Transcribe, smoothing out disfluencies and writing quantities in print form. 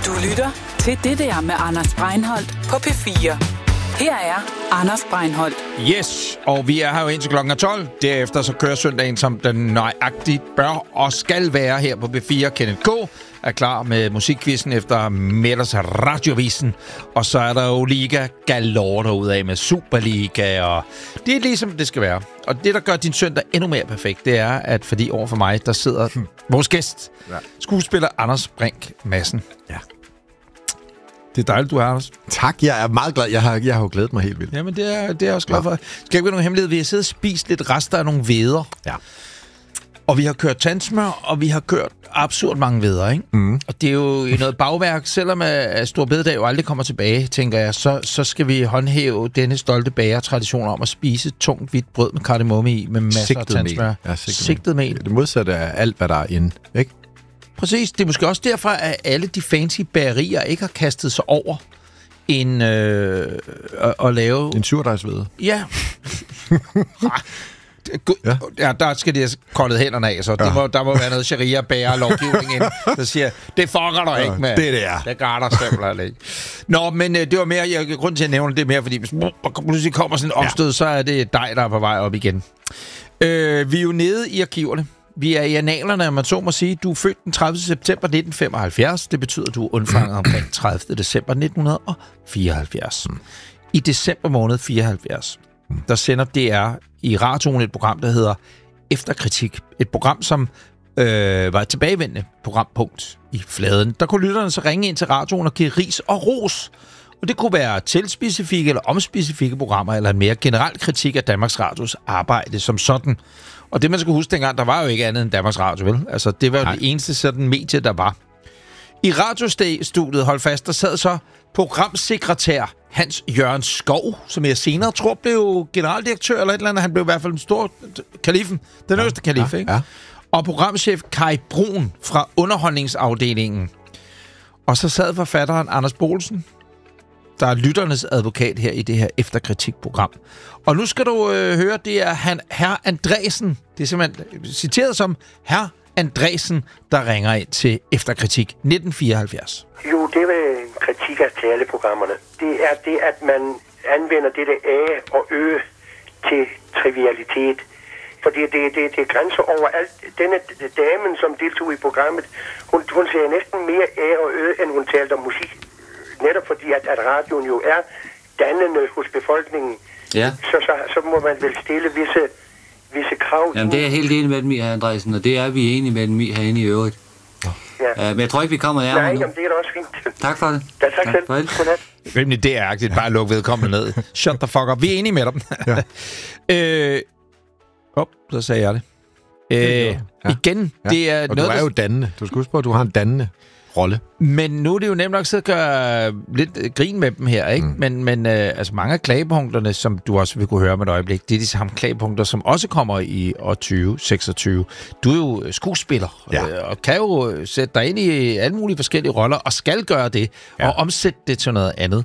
Du lytter til Det der med Anders Breinholt på P4. Her er Anders Breinholt. Yes, og vi er her jo indtil klokken 12. Derefter så kører søndagen, som den nøjagtigt bør og skal være her på P4. Kenneth K. er klar med musikquizzen efter Metters Radiovisen. Og så er der jo Liga galore derude af med Superliga, og det er ligesom det skal være. Og det, der gør din søndag endnu mere perfekt, det er, at fordi over for mig, der sidder vores gæst, skuespiller Anders Brink Madsen. Ja. Det er dejligt, du er, Anders. Tak, jeg er meget glad. Jeg har jo glædet mig helt vildt. Jamen, det er jeg også glad for. Skal jeg ikke være nogen hemmelighed? Vi har siddet og spist lidt rester af nogle væder. Ja. Og vi har kørt tandsmør, og vi har kørt absurd mange væder, ikke? Mm. Og det er jo noget bagværk. Selvom Store Bededag jo aldrig kommer tilbage, tænker jeg, så skal vi håndhæve denne stolte bagertradition om at spise tungt hvidt brød med kardemomme i, med masser af tandsmør. Ja, sigtet mel. Det modsatte er alt, hvad der er inde, ikke? Præcis. Det er måske også derfor, at alle de fancy bagerier ikke har kastet sig over at lave... En surdejsvæde. Ja. Ja, der skal de have koldet hænderne af, så der må være noget sharia-bager-lovgivning ind, der siger, det fucker der ikke med. Det er. Det gør der simpelthen ikke. Nå, men det var mere, grund til at nævne det mere, fordi hvis pludselig kommer sådan en opstød, så er det dig, der er på vej op igen. Vi er jo nede i arkiverne. Vi er i analerne, man så må sige. Du er født den 30. september 1975. Det betyder, at du er undfanget omkring 30. december 1974. I december måned 74, der sender DR i radioen et program, der hedder Efterkritik. Et program, som var et tilbagevendende programpunkt i fladen. Der kunne lytterne så ringe ind til radioen og give ris og ros. Og det kunne være tilspecifikke eller omspecifikke programmer, eller en mere generel kritik af Danmarks Radios arbejde som sådan. Og det, man skal huske dengang, der var jo ikke andet end Danmarks Radio, vel? Altså, det var jo det eneste sådan medie, der var. I radiostudiet, hold fast, der sad så programsekretær Hans Jørgen Skov, som jeg senere tror blev generaldirektør eller et eller andet. Han blev i hvert fald den store kalifen, den øverste kalif, ikke? Ja. Og programchef Kai Brun fra underholdningsafdelingen. Og så sad forfatteren Anders Boelsen, der er lytternes advokat her i det her efterkritikprogram. Og nu skal du høre, det er herr Andresen, det er simpelthen citeret som herr Andresen, der ringer ind til Efterkritik 1974. Jo, det var en kritik af taleprogrammerne. Det er det, at man anvender det der A og Ø til trivialitet. Fordi det grænser over alt. Denne damen, som deltog i programmet, hun siger næsten mere A og Ø, end hun talte om musik. Netop fordi, at radioen jo er dannende hos befolkningen. Ja. Så må man vel stille visse krav. Jamen, det er jeg helt enig med dem i, Andresen, og det er vi enige med dem i herinde i øvrigt. Ja. Men jeg tror ikke, vi kommer nærmere nu. Nej, det er da også fint. Tak for det. Ja, tak selv. Godnat. Rimelig det er agtigt. Bare luk vedkommende ned. Shut the fuck up. Vi er enige med dem. Så sagde jeg det. Igen, det er og noget... du er jo dannende. Du skal huske på, at du har en dannende rolle. Men nu er det jo nemt nok at gøre lidt grin med dem her, ikke? Men altså mange af klagepunkterne, som du også vil kunne høre med et øjeblik, det er de samme klagepunkter, som også kommer i år 2026. Du er jo skuespiller, og kan jo sætte dig ind i alle mulige forskellige roller, og skal gøre det, og omsætte det til noget andet.